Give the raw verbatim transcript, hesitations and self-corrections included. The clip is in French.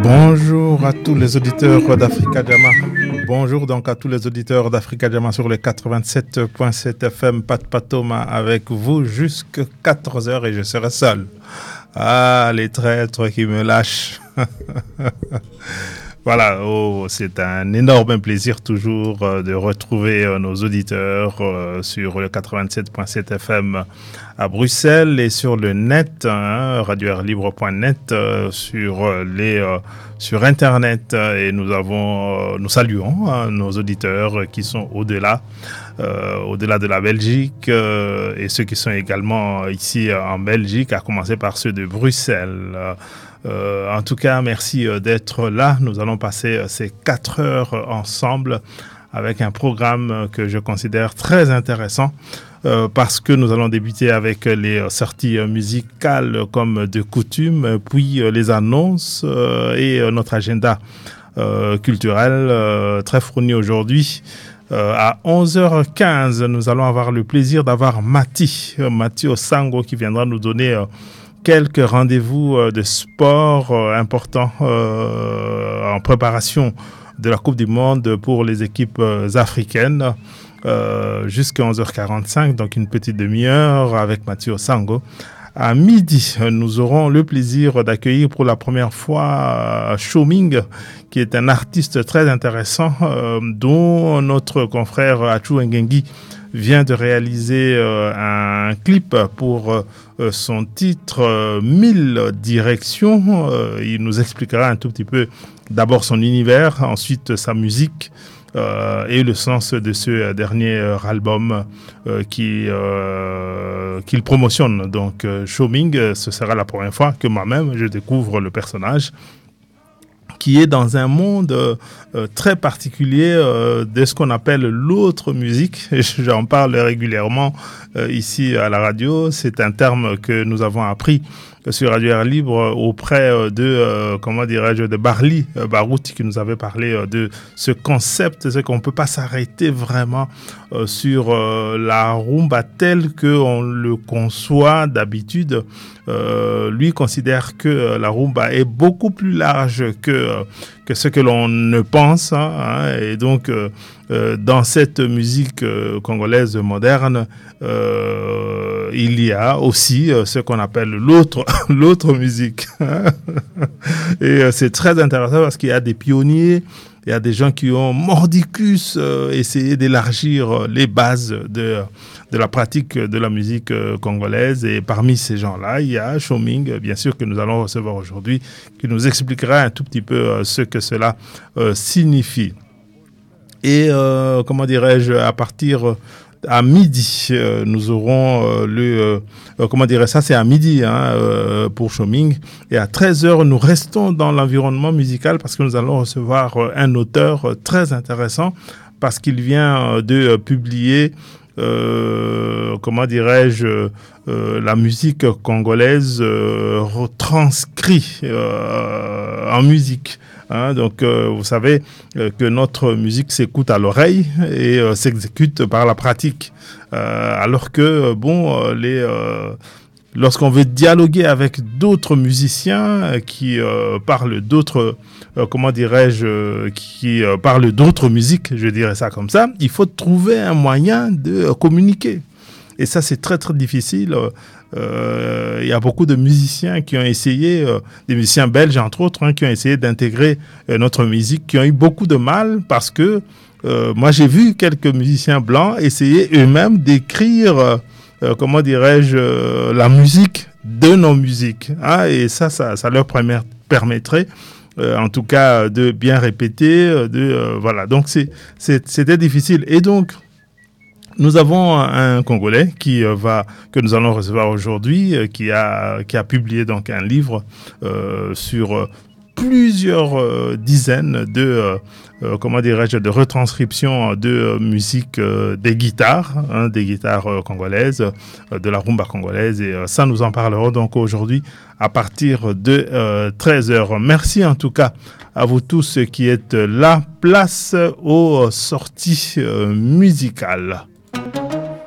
Bonjour à tous les auditeurs d'Africa Jama. Bonjour donc à tous les auditeurs d'Africa Jama sur le quatre-vingt-sept point sept F M. Pat Patoma avec vous jusqu'à quatorze heures et je serai seul. Ah, les traîtres qui me lâchent. Voilà, oh, c'est un énorme plaisir toujours euh, de retrouver euh, nos auditeurs euh, sur le quatre-vingt-sept point sept F M à Bruxelles et sur le net, hein, radio air libre point net, euh, sur euh, les euh, sur internet et nous avons euh, nous saluons hein, nos auditeurs qui sont au-delà euh, au-delà de la Belgique euh, et ceux qui sont également ici en Belgique, à commencer par ceux de Bruxelles. Euh, en tout cas, merci euh, d'être là. Nous allons passer euh, ces quatre heures euh, ensemble avec un programme euh, que je considère très intéressant euh, parce que nous allons débuter avec les euh, sorties euh, musicales euh, comme de coutume, euh, puis euh, les annonces euh, et euh, notre agenda euh, culturel euh, très fourni aujourd'hui. Euh, à onze heures quinze, nous allons avoir le plaisir d'avoir Mati, euh, Mati Osango qui viendra nous donner euh, quelques rendez-vous euh, de sport euh, importants euh, en préparation de la Coupe du Monde pour les équipes euh, africaines euh, jusqu'à onze heures quarante-cinq, donc une petite demi-heure avec Mathieu Osango. À midi, nous aurons le plaisir d'accueillir pour la première fois Shoming, qui est un artiste très intéressant euh, dont notre confrère Achu Ngengi vient de réaliser euh, un clip pour euh, son titre euh, mille directions. Euh, il nous expliquera un tout petit peu d'abord son univers, ensuite sa musique euh, et le sens de ce dernier euh, album euh, qui, euh, qu'il promotionne. Donc euh, Shoming, ce sera la première fois que moi-même je découvre le personnage qui est dans un monde euh, très particulier euh, de ce qu'on appelle l'autre musique. J'en parle régulièrement euh, ici à la radio. C'est un terme que nous avons appris sur Radio Air Libre auprès de, euh, comment dirais-je, de Barli euh, Barout qui nous avait parlé euh, de ce concept, c'est qu'on ne peut pas s'arrêter vraiment euh, sur euh, la rumba telle qu'on le conçoit d'habitude. Euh, lui considère que euh, la rumba est beaucoup plus large que, euh, que ce que l'on ne pense. Hein, hein, et donc, euh, euh, dans cette musique euh, congolaise moderne, euh, il y a aussi euh, ce qu'on appelle l'autre, l'autre musique. Et euh, c'est très intéressant parce qu'il y a des pionniers, il y a des gens qui ont mordicus euh, essayé d'élargir les bases de, de la pratique de la musique euh, congolaise. Et parmi ces gens-là, il y a Shoming, bien sûr, que nous allons recevoir aujourd'hui, qui nous expliquera un tout petit peu euh, ce que cela euh, signifie. Et, euh, comment dirais-je, à partir... À midi, euh, nous aurons euh, le... Euh, comment dirais ça, c'est à midi hein, euh, pour Shoming. Et à treize heures, nous restons dans l'environnement musical parce que nous allons recevoir euh, un auteur euh, très intéressant parce qu'il vient euh, de euh, publier, euh, comment dirais-je, euh, la musique congolaise euh, retranscrit euh, en musique. Hein, donc, euh, vous savez euh, que notre musique s'écoute à l'oreille et euh, s'exécute par la pratique. Euh, alors que, euh, bon, euh, les, euh, lorsqu'on veut dialoguer avec d'autres musiciens euh, qui euh, parlent d'autres, euh, comment dirais-je, euh, qui euh, parlent d'autres musiques, je dirais ça comme ça, il faut trouver un moyen de euh, communiquer. Et ça, c'est très, très difficile. Euh, il y a beaucoup de musiciens qui ont essayé, euh, des musiciens belges entre autres, hein, qui ont essayé d'intégrer euh, notre musique, qui ont eu beaucoup de mal parce que euh, moi j'ai vu quelques musiciens blancs essayer eux-mêmes d'écrire, euh, euh, comment dirais-je, euh, la musique de nos musiques. Hein, et ça, ça, ça leur permet, permettrait, euh, en tout cas, de bien répéter. De, euh, voilà, donc c'est, c'est, c'était difficile. Et donc, nous avons un Congolais qui euh, va que nous allons recevoir aujourd'hui, euh, qui a qui a publié donc un livre euh, sur euh, plusieurs euh, dizaines de euh, euh, comment dirais-je de retranscriptions de euh, musique euh, des guitares, hein, des guitares euh, congolaises, euh, de la rumba congolaise et euh, ça nous en parlerons donc aujourd'hui à partir de euh, treize heures. Merci en tout cas à vous tous qui êtes là. Place aux sorties euh, musicales.